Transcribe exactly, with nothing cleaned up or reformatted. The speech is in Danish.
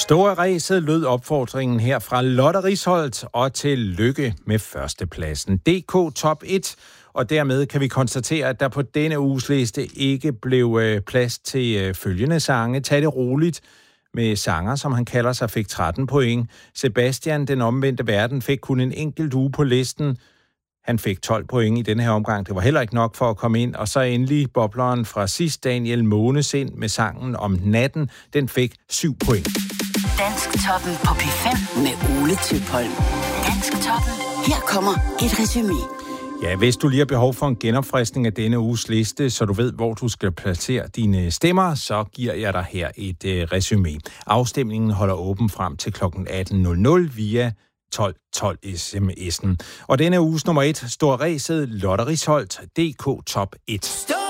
Store ræset lød opfordringen her fra Lotte Risholt, og til lykke med førstepladsen. D K Top et, og dermed kan vi konstatere, at der på denne uges liste ikke blev øh, plads til øh, følgende sange. Tag det roligt med sanger, som han kalder sig, fik tretten point. Sebastian, den omvendte verden, fik kun en enkelt uge på listen. Han fik tolv point i denne her omgang. Det var heller ikke nok for at komme ind. Og så endelig bobleren fra sidst, Daniel Månes, ind med sangen om natten. Den fik syv point. Dansktoppen på P fem med Ole Tøpholm. Dansktoppen. Her kommer et resumé. Ja, hvis du lige har behov for en genopfriskning af denne uges liste, så du ved, hvor du skal placere dine stemmer, så giver jeg dig her et uh, resumé. Afstemningen holder åben frem til klokken atten nul nul via tolv tolv sms'en. Og denne uges nummer et står ræset Lotte Risholt, D K Top et.